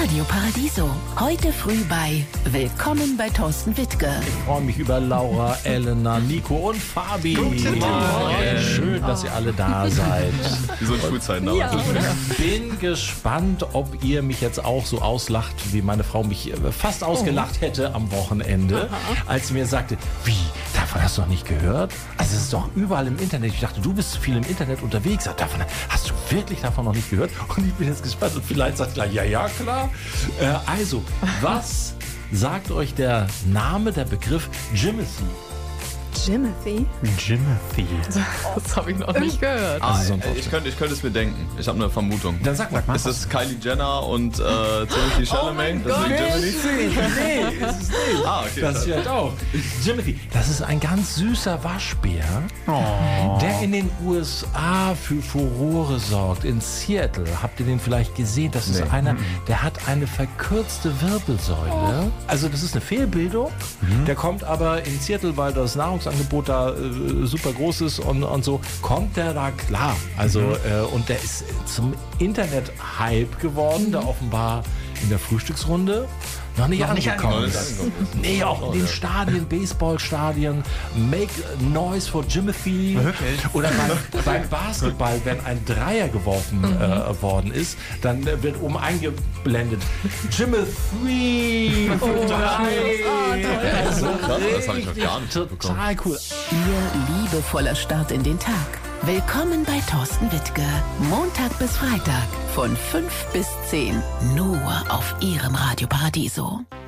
Radio Paradiso. Heute früh bei Willkommen bei Thorsten Wittke. Ich freue mich über Laura, Elena, Nico und Fabi. Guten Morgen. Schön, dass ihr alle da seid. Wie so in Schulzeiten. Ich bin gespannt, ob ihr mich jetzt auch so auslacht, wie meine Frau mich fast ausgelacht hätte am Wochenende, als sie mir sagte, wie, davon hast du noch nicht gehört? Also es ist doch überall im Internet. Ich dachte, du bist viel im Internet unterwegs. Davon, hast du wirklich davon noch nicht gehört? Und ich bin jetzt gespannt und vielleicht sagt gleich, ja, klar. Also, was sagt euch der Name, der Begriff Jimothy? Jimothy? Jimothy. Das habe ich noch nicht gehört. Ich könnte es mir denken. Ich habe eine Vermutung. Dann sag mal. Ist es Kylie Jenner und Timothy Chalamet? Deswegen Jimothy? Nee, ist es nicht. Okay. Das vielleicht auch. Jimothy, das ist ein ganz süßer Waschbär, der in den USA für Furore sorgt. In Seattle, habt ihr den vielleicht gesehen? Das ist einer, der hat eine verkürzte Wirbelsäule. Also das ist eine Fehlbildung. Der kommt aber in Seattle, weil das Nahrungsangebot da super groß ist und so, kommt der da klar. Also und der ist zum Internet-Hype geworden, der offenbar in der Frühstücksrunde noch nicht angekommen ist. Nee, auch in den Stadien, Baseballstadien, Make Noise for Jimothy. Oder beim Basketball, wenn ein Dreier geworfen worden ist, dann wird oben eingeblendet Jimothy für drei. Also Das habe ich noch gar nicht bekommen. total cool. Ihr liebevoller Start in den Tag. Willkommen bei Thorsten Wittke. Montag bis Freitag von 5 bis 10. Nur auf Ihrem Radio Paradiso.